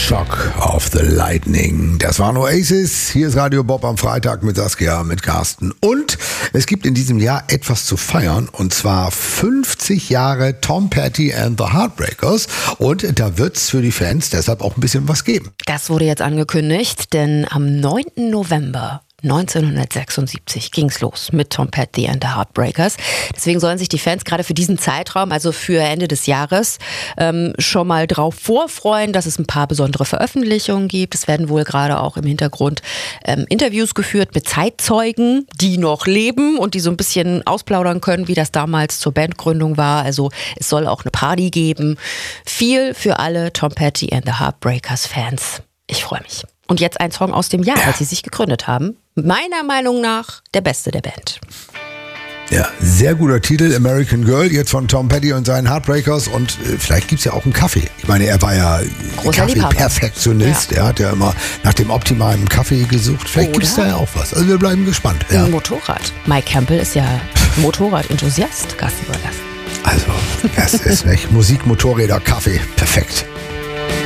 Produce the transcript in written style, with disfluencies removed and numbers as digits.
Shock of the Lightning. Das waren Oasis. Hier ist Radio Bob am Freitag mit Saskia, mit Carsten. Und es gibt in diesem Jahr etwas zu feiern. Und zwar 50 Jahre Tom Petty and the Heartbreakers. Und da wird es für die Fans deshalb auch ein bisschen was geben. Das wurde jetzt angekündigt, denn am 9. November 1976 ging's los mit Tom Petty and the Heartbreakers. Deswegen sollen sich die Fans gerade für diesen Zeitraum, also für Ende des Jahres, schon mal drauf vorfreuen, dass es ein paar besondere Veröffentlichungen gibt. Es werden wohl gerade auch im Hintergrund Interviews geführt mit Zeitzeugen, die noch leben und die so ein bisschen ausplaudern können, wie das damals zur Bandgründung war. Also es soll auch eine Party geben. Viel für alle Tom Petty and the Heartbreakers Fans. Ich freue mich. Und jetzt ein Song aus dem Jahr, als sie sich gegründet haben. Meiner Meinung nach der beste der Band. Ja, sehr guter Titel, American Girl, jetzt von Tom Petty und seinen Heartbreakers. Und vielleicht gibt es ja auch einen Kaffee. Ich meine, er war ja Kaffee-Perfektionist. Ja. Er hat ja immer nach dem optimalen Kaffee gesucht. Vielleicht gibt es da ja auch was. Also wir bleiben gespannt. Ja. Ein Motorrad. Mike Campbell ist ja Motorrad-Enthusiast, Carsten Burgers. Also, das ist nicht Musik, Motorräder, Kaffee. Perfekt.